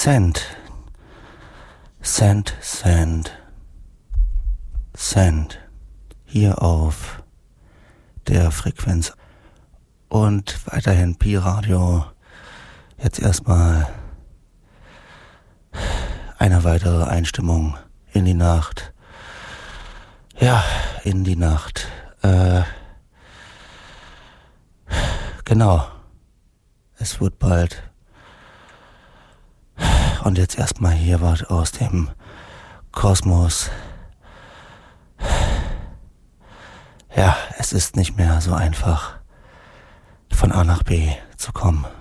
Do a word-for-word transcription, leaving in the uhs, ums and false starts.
Sand, Sand, Sand, Sand, hier auf der Frequenz und weiterhin Pi-Radio. Jetzt erstmal eine weitere Einstimmung in die Nacht. Ja, in die Nacht. Äh, genau. Es wird bald. Und jetzt erstmal hier was aus dem Kosmos. Ja, es ist nicht mehr so einfach, von A nach B zu kommen.